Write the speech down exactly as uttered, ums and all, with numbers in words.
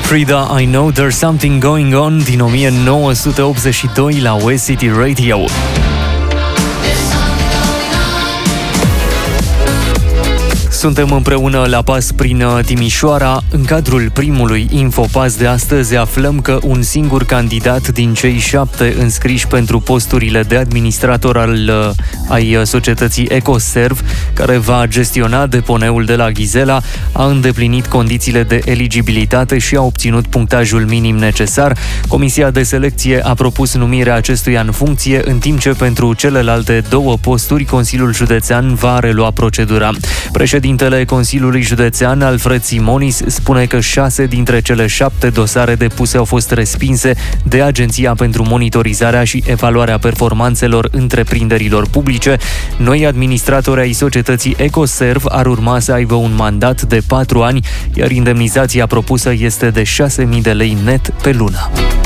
Frida, I Know There's Something Going On din o mie nouă sute optzeci și doi la West City Radio. Suntem împreună la pas prin Timișoara. În cadrul primului Infopas de astăzi aflăm că un singur candidat din cei șapte înscriși pentru posturile de administrator al ai societății Ecoserv, care va gestiona deponeul de la Ghizela, a îndeplinit condițiile de eligibilitate și a obținut punctajul minim necesar. Comisia de selecție a propus numirea acestuia în funcție, în timp ce pentru celelalte două posturi Consiliul Județean va relua procedura. Președintele Consiliului Județean, Alfred Simonis, spune că șase dintre cele șapte dosare depuse au fost respinse de Agenția pentru Monitorizarea și Evaluarea Performanțelor Întreprinderilor Publice. Noi administratori ai societății Ecoserv ar urma să aibă un mandat de patru ani, iar indemnizația propusă este de șase mii de lei net pe lună.